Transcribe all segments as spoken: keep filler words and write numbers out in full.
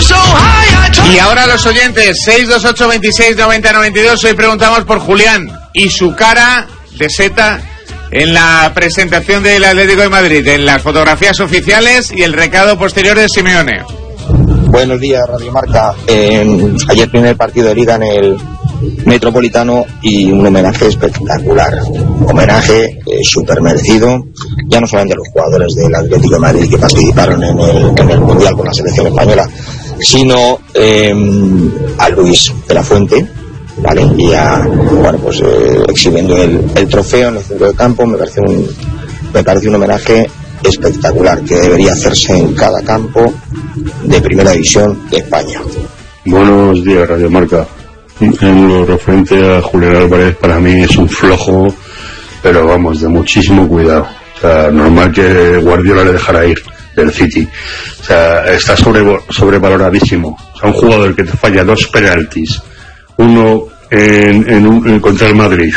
Y ahora los oyentes, seis dos ocho veintiséis noventa noventa y dos, hoy preguntamos por Julián y su cara de seta en la presentación del Atlético de Madrid, en las fotografías oficiales y el recado posterior de Simeone. Buenos días, Radio Marca. Eh, ayer primer partido de Liga en el Metropolitano y un homenaje espectacular. Homenaje eh, súper merecido, ya no solamente a los jugadores del Atlético de Madrid que participaron en el, en el Mundial con la selección española, sino eh, a Luis de la Fuente, ¿vale? Y a, bueno, pues eh, exhibiendo el, el trofeo en el centro del campo. Me parece un, me parece un homenaje espectacular que debería hacerse en cada campo de primera división de España. Buenos días, Radio Marca. En lo referente a Julián Álvarez, para mí es un flojo, pero vamos, de muchísimo cuidado. O sea, normal que Guardiola le dejara ir del City. O sea, está sobre, sobrevaloradísimo. O sea, un jugador que te falla dos penaltis, uno en, en un, en, contra el Madrid,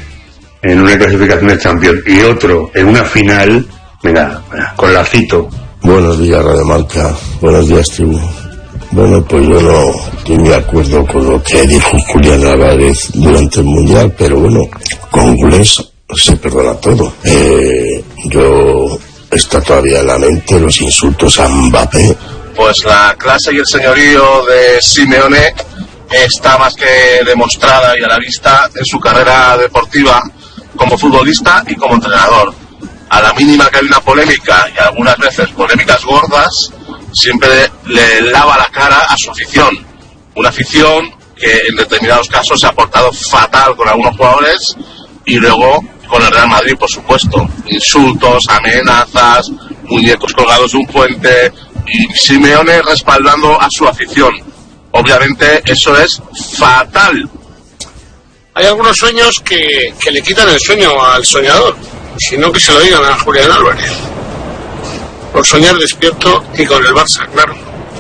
en una clasificación de Champions, y otro en una final, mira, con lacito. Buenos días, Radio Marca. Buenos días, tribu. Bueno, pues yo no estoy de acuerdo con lo que dijo Julián Álvarez durante el Mundial, pero bueno, con Gulés se perdona todo. Eh, yo está todavía en la mente los insultos a Mbappé. Pues la clase y el señorío de Simeone está más que demostrada y a la vista en su carrera deportiva como futbolista y como entrenador. A la mínima que hay una polémica, y algunas veces polémicas gordas, siempre le lava la cara a su afición. Una afición que en determinados casos se ha portado fatal con algunos jugadores y luego con el Real Madrid, por supuesto. Insultos, amenazas, muñecos colgados de un puente y Simeone respaldando a su afición. Obviamente eso es fatal. Hay algunos sueños que, que le quitan el sueño al soñador, sino que se lo digan a Julián Álvarez. Por soñar despierto y con el Barça, claro.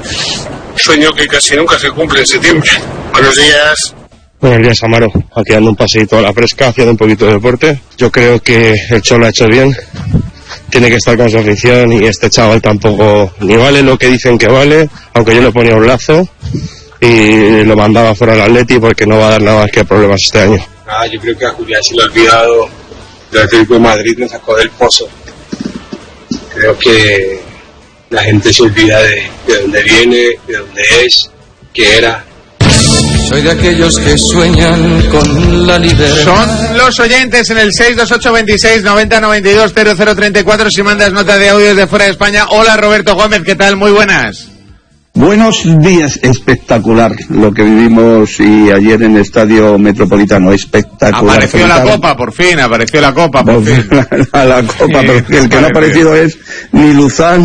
Sueño que casi nunca se cumple en septiembre. Buenos días. Buenos días, Amaro. Aquí dando un paseíto a la fresca, haciendo un poquito de deporte. Yo creo que el Cholo ha hecho bien. Tiene que estar con su afición y este chaval tampoco ni vale lo que dicen que vale, aunque yo le ponía un lazo y lo mandaba fuera al Atleti porque no va a dar nada más que problemas este año. Ah, yo creo que a Julián se le ha olvidado del Atlético de Madrid, me sacó del pozo. Creo que la gente se olvida de, de dónde viene, de dónde es, qué era. Soy de aquellos que sueñan con la libertad. Son los oyentes en el seis dos ocho veintiséis noventa noventa y dos cero cero treinta y cuatro si mandas nota de audio desde fuera de España. Hola, Roberto Gómez, ¿qué tal? Muy buenas. Buenos días, espectacular lo que vivimos y ayer en el Estadio Metropolitano, espectacular. Apareció la copa, por fin, apareció la copa, por fin. La, la copa, sí, pero el que no ha aparecido es ni Luzán